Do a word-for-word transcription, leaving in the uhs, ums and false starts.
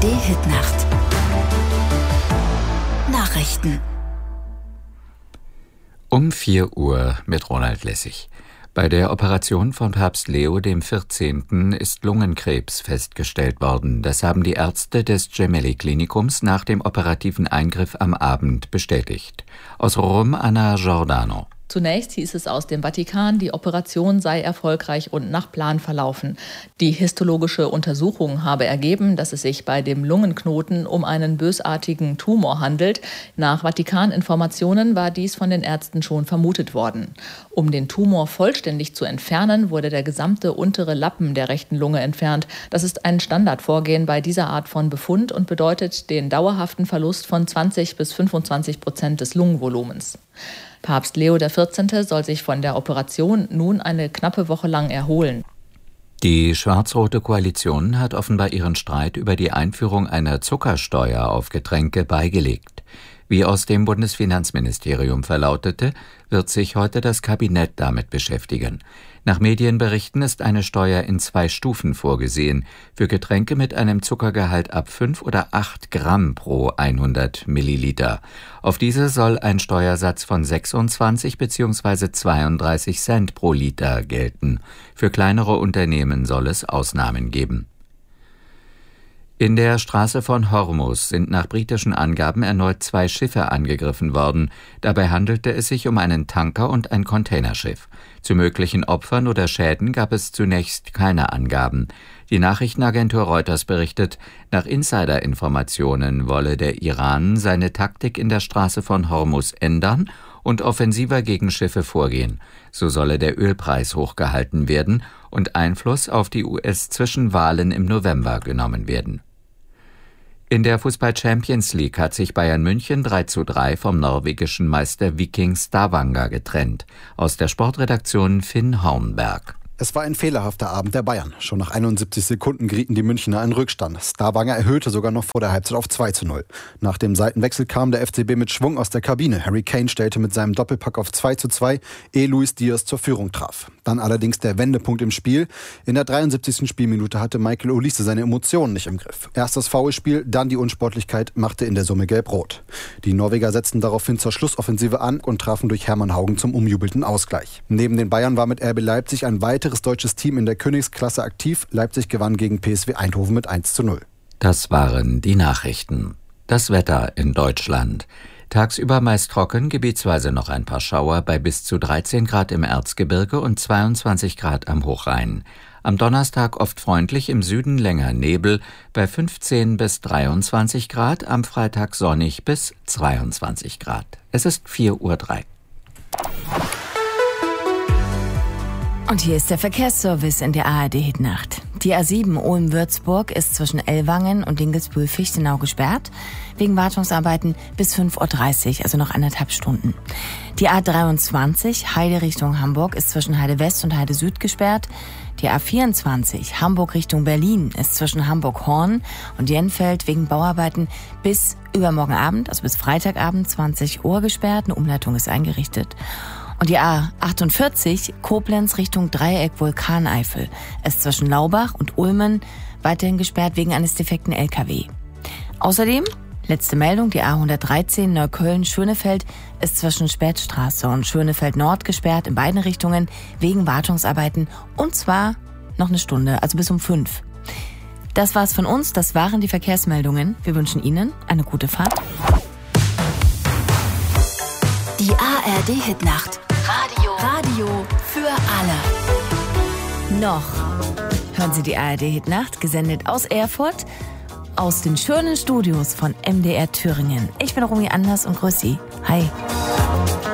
D-Hit-Nacht. Nachrichten. Um vier Uhr mit Ronald Lessig. Bei der Operation von Papst Leo dem vierzehnten ist Lungenkrebs festgestellt worden. Das haben die Ärzte des Gemelli-Klinikums nach dem operativen Eingriff am Abend bestätigt. Aus Rom, Anna Giordano. Zunächst hieß es aus dem Vatikan, die Operation sei erfolgreich und nach Plan verlaufen. Die histologische Untersuchung habe ergeben, dass es sich bei dem Lungenknoten um einen bösartigen Tumor handelt. Nach Vatikaninformationen war dies von den Ärzten schon vermutet worden. Um den Tumor vollständig zu entfernen, wurde der gesamte untere Lappen der rechten Lunge entfernt. Das ist ein Standardvorgehen bei dieser Art von Befund und bedeutet den dauerhaften Verlust von zwanzig bis fünfundzwanzig Prozent des Lungenvolumens. Papst Leo der vierzehnte soll sich von der Operation nun eine knappe Woche lang erholen. Die schwarz-rote Koalition hat offenbar ihren Streit über die Einführung einer Zuckersteuer auf Getränke beigelegt. Wie aus dem Bundesfinanzministerium verlautete, wird sich heute das Kabinett damit beschäftigen. Nach Medienberichten ist eine Steuer in zwei Stufen vorgesehen, für Getränke mit einem Zuckergehalt ab fünf oder acht Gramm pro hundert Milliliter. Auf diese soll ein Steuersatz von sechsundzwanzig bzw. zweiunddreißig Cent pro Liter gelten. Für kleinere Unternehmen soll es Ausnahmen geben. In der Straße von Hormuz sind nach britischen Angaben erneut zwei Schiffe angegriffen worden. Dabei handelte es sich um einen Tanker und ein Containerschiff. Zu möglichen Opfern oder Schäden gab es zunächst keine Angaben. Die Nachrichtenagentur Reuters berichtet, nach Insider-Informationen wolle der Iran seine Taktik in der Straße von Hormuz ändern und offensiver gegen Schiffe vorgehen. So solle der Ölpreis hochgehalten werden und Einfluss auf die U S-Zwischenwahlen im November genommen werden. In der Fußball-Champions League hat sich Bayern München drei zu drei vom norwegischen Meister Viking Stavanger getrennt. Aus der Sportredaktion Finn Hornberg. Es war ein fehlerhafter Abend der Bayern. Schon nach einundsiebzig Sekunden gerieten die Münchner in Rückstand. Stavanger erhöhte sogar noch vor der Halbzeit auf zwei zu null. Nach dem Seitenwechsel kam der F C B mit Schwung aus der Kabine. Harry Kane stellte mit seinem Doppelpack auf zwei zu zwei, ehe Luis Diaz zur Führung traf. Dann allerdings der Wendepunkt im Spiel. In der dreiundsiebzigsten Spielminute hatte Michael Olise seine Emotionen nicht im Griff. Erst das Foulspiel, dann die Unsportlichkeit machte in der Summe gelb-rot. Die Norweger setzten daraufhin zur Schlussoffensive an und trafen durch Hermann Haugen zum umjubelten Ausgleich. Neben den Bayern war mit R B Leipzig ein weiteres deutsches Team in der Königsklasse aktiv. Leipzig gewann gegen P S V Eindhoven mit eins zu null. Das waren die Nachrichten. Das Wetter in Deutschland. Tagsüber meist trocken, gebietsweise noch ein paar Schauer bei bis zu dreizehn Grad im Erzgebirge und zweiundzwanzig Grad am Hochrhein. Am Donnerstag oft freundlich, im Süden länger Nebel bei fünfzehn bis dreiundzwanzig Grad, am Freitag sonnig bis zweiundzwanzig Grad. Es ist vier Uhr drei. Und hier ist der Verkehrsservice in der A R D-Hitnacht. Die A sieben Ulm-Würzburg ist zwischen Ellwangen und Dinkelsbühl-Fichtenau gesperrt, wegen Wartungsarbeiten bis fünf Uhr dreißig, also noch anderthalb Stunden. Die A dreiundzwanzig Heide Richtung Hamburg ist zwischen Heide West und Heide Süd gesperrt. Die A vierundzwanzig Hamburg Richtung Berlin ist zwischen Hamburg-Horn und Jenfeld wegen Bauarbeiten bis übermorgen Abend, also bis Freitagabend zwanzig Uhr gesperrt. Eine Umleitung ist eingerichtet. Und die A achtundvierzig Koblenz Richtung Dreieck Vulkaneifel ist zwischen Laubach und Ulmen weiterhin gesperrt wegen eines defekten L K W. Außerdem, letzte Meldung, die A hundertdreizehn Neukölln-Schönefeld ist zwischen Spätstraße und Schönefeld Nord gesperrt in beiden Richtungen wegen Wartungsarbeiten und zwar noch eine Stunde, also bis um fünf. Das war's von uns, das waren die Verkehrsmeldungen. Wir wünschen Ihnen eine gute Fahrt. Die A R D-Hitnacht. Radio. Radio für alle. Noch hören Sie die A R D-Hitnacht, gesendet aus Erfurt, aus den schönen Studios von M D R Thüringen. Ich bin Romy Anders und grüß Sie. Hi.